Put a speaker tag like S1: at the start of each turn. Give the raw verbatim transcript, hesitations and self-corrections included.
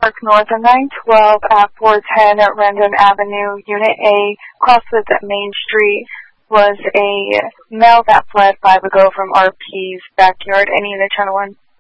S1: Park North on nine twelve at four ten at Rendon Avenue, Unit A, cross with Main Street, was a male that fled five ago from R P's backyard. Any unit channel one.